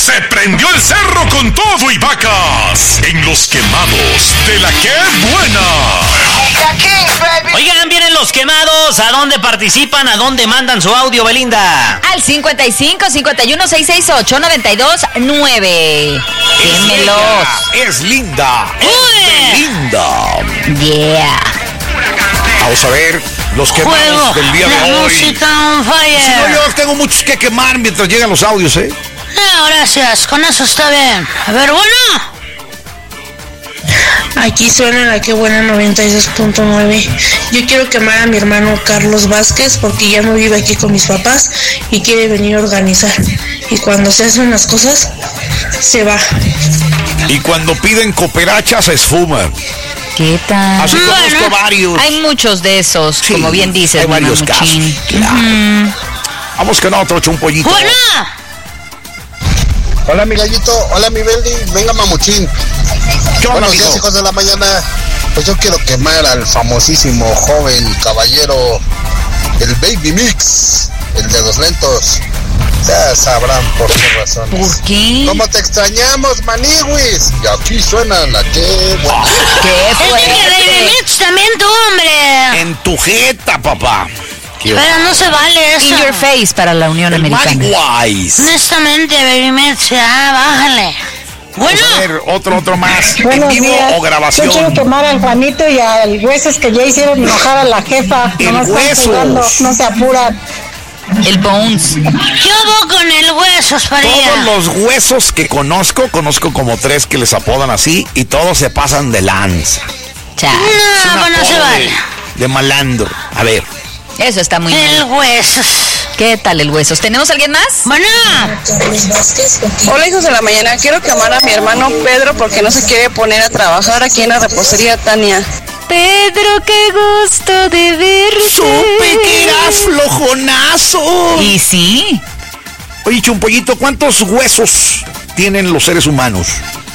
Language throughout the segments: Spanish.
Se prendió el cerro con todo y vacas en Los Quemados de La Que Buena. Oigan, vienen Los Quemados. ¿A dónde participan? ¿A dónde mandan su audio, Belinda? Al 55 51 668 929. Quémelos. Es linda. Es linda. Yeah. Vamos a ver los quemados del día de hoy. Música on fire. Si no, yo tengo muchos que quemar mientras llegan los audios, ¿eh? No, gracias, con eso está bien. A ver, bueno. Aquí suena La Que Buena 92.9. Yo quiero quemar a mi hermano Carlos Vázquez porque ya no vive aquí con mis papás y quiere venir a organizar. Y cuando se hacen las cosas, se va. Y cuando piden cooperacha, se esfuma. ¿Qué tal? Así conozco varios. Hay muchos de esos, Sí, como bien dices, hay varios casos. Claro. Vamos con otro, un pollito. ¡Buena! Hola mi gallito, hola mi Beldi, venga mamuchín. ¿Qué onda, Buenos días, amigo? hijos de la mañana. Pues yo quiero quemar al famosísimo joven caballero, el Baby Mix, el de los lentos. Ya sabrán por qué razón. ¿Por qué? ¿Cómo te extrañamos, maniwis? Y aquí suena La Que Buena. ¿Qué Es que Baby Mix también tú, hombre. En tu jeta, papá. Pero no se vale eso. In your face para la Unión El Americana. Marihuana. Honestamente, Baby Mix, ya, bájale. Bueno. Vamos a ver, otro más. ¿En Buenos vivo días. o grabación? Yo quiero quemar al Juanito y al Huesos que ya hicieron enojar a la jefa. El Nomás están Huesos. jugando, no se apuran. El Bones. Yo voy con el Huesos para Todos allá. los huesos que conozco como 3 que les apodan así y todos se pasan de lanza. Chao. Es un No, pues no se apodo vale. de malandro. A ver. Eso está muy El mal. Huesos. ¿Qué tal el Huesos? ¿Tenemos alguien más? Bueno. Hola, hijos de la mañana. Quiero quemar a mi hermano Pedro porque no se quiere poner a trabajar aquí en la repostería Tania. Pedro, qué gusto de verte. Supe que eras flojonazo. Y sí. Oye, Chumpollito, ¿cuántos huesos tienen los seres humanos?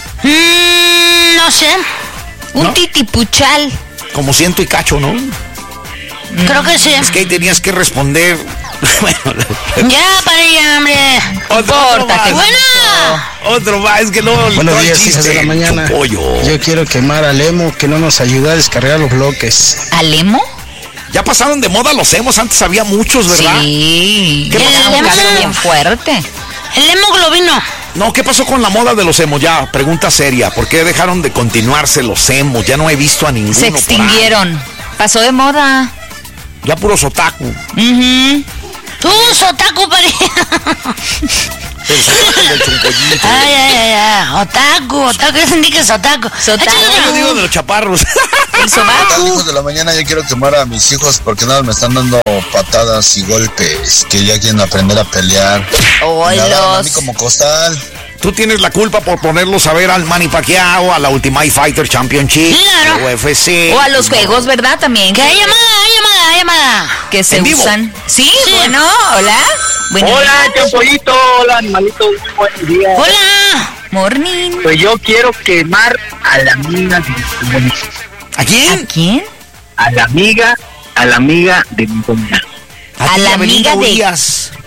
No sé. Un ¿No? titipuchal. Como 100 y cacho, ¿no? Creo que sí. Es que ahí tenías que responder. Bueno, Ya, para allá, hombre. otro más. Bueno. Otro más, es que no. Buenos no hay días, hijas chiste, de la mañana. Chumpollo. Yo quiero quemar al Emo que no nos ayuda a descargar los bloques. ¿Alemo? Ya pasaron de moda los emos, antes había muchos, ¿verdad? Sí. ¿Qué Era pasó? un caso Emo? bien fuerte. El hemoglobino. No, ¿qué pasó con la moda de los emos? Ya, pregunta seria. ¿Por qué dejaron de continuarse los emos? Ya no he visto a ninguno. Se por ahí. extinguieron. Pasó de moda. Ya puros otaku. Tú, Sotaku, para allá. El sotaku del Chumpollito. Ay. Otaku, yo sentí que es otaku. Sotaku. Yo digo de los chaparros. El ¿Qué tal, sobaco. hijos de la mañana? Yo quiero quemar a mis hijos porque nada me están dando patadas y golpes, que ya quieren aprender a pelear. Me agarran a mí como costal. Tú tienes la culpa por ponerlos a ver al Manny Pacquiao, a la Ultimate Fighter Championship, Claro. a UFC. O a los juegos, ¿verdad? También. Que hay llamada. Que se ¿En vivo? usan. ¿Sí? Bueno, hola. Buenos Hola, días. Chapollito, hola, animalito, muy buenos días. Hola. Morning. Pues yo quiero quemar a la amiga de mi doña. ¿A quién? ¿A quién? A la amiga de mi doña. A la amiga de... Urias.